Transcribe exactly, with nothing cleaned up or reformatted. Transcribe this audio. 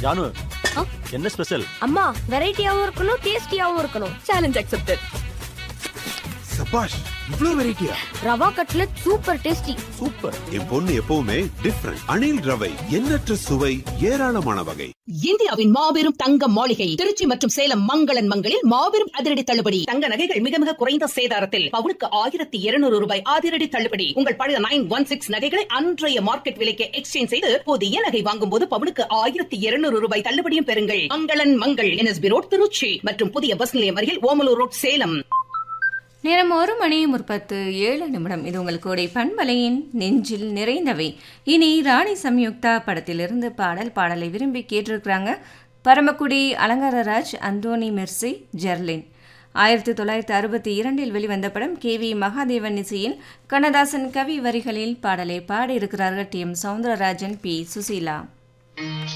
ஜானு, என்ன ஸ்பெஷல்? அம்மா, வெரைட்டியாவும் இருக்கணும், டேஸ்டியாவும் இருக்கணும். Challenge accepted. சபாஷ், இவ்ளோ வெரைட்டியா? Rava cutlet super tasty. Super. என் பொண்ணு எப்பவுமே டிஃபரண்ட். அணில் ரவை, எண்ணற்ற சுவை, ஏராளமான வகை. இந்தியாவின் மாபெரும் தங்க மாளிகை திருச்சி மற்றும் சேலம் மங்களன் மங்களில் மாபெரும் அதிரடி தள்ளுபடி. தங்க நகைகள் மிக மிக குறைந்த சேதாரத்தில் பவுனுக்கு ஆயிரத்தி இருநூறு ரூபாய் அதிரடி தள்ளுபடி. உங்கள் பழைய நைன் ஒன் சிக்ஸ் நகைகளை அன்றைய மார்க்கெட் விலைக்கு எக்ஸ்சேஞ்ச் செய்து புதிய நகை வாங்கும் போது பவுனுக்கு ஆயிரத்தி இருநூறு ரூபாய் தள்ளுபடியும் பெறுங்கள். மங்களன் மங்கள் என்எஸ்பி ரோட் திருச்சி மற்றும் புதிய பஸ் நிலையம் அருகில் ஓமலூர் ரோட் சேலம். நேரம் ஒரு மணி முப்பத்து ஏழு நிமிடம். இது உங்கள் கோடை பண்பலையின் நெஞ்சில் நிறைந்தவை. இனி ராணி சம்யுக்தா படத்திலிருந்து பாடல் பாடலை விரும்பி கேட்டிருக்கிறாங்க பரமக்குடி அலங்காரராஜ், அந்தோனி மெர்சி, ஜெர்லின். ஆயிரத்தி தொள்ளாயிரத்தி அறுபத்தி இரண்டில் வெளிவந்த படம். கே வி மகாதேவன் இசையில் கண்ணதாசன் கவி வரிகளில் பாடலை பாடியிருக்கிறார்கள் D M Soundararajan, B Susheela.